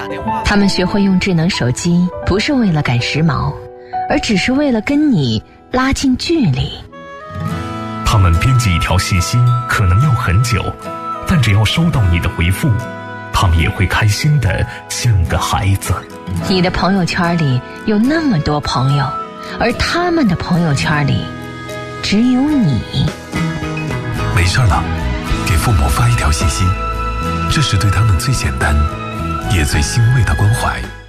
打电话。 他们学会用智能手机，不是为了赶时髦，而只是为了跟你拉近距离。 他们编辑一条信息可能要很久，但只要收到你的回复，他们也会开心的像个孩子。 你的朋友圈里有那么多朋友，而他们的朋友圈里只有你。 没事了，给父母发一条信息，这是对他们最简单也最欣慰的关怀。